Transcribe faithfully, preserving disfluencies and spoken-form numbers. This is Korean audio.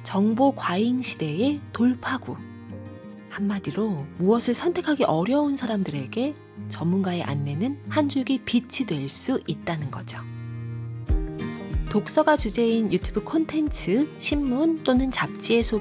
정보 과잉 시대의 돌파구. 한마디로 무엇을 선택하기 어려운 사람들에게 전문가의 안내는 한 줄기 빛이 될 수 있다는 거죠. 독서가 주제인 유튜브 콘텐츠, 신문 또는 잡지에 소개